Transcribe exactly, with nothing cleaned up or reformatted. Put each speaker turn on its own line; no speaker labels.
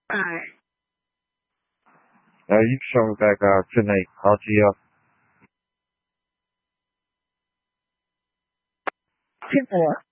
Alright.
Uh, you can show me back out tonight. I'll G up.
Two four.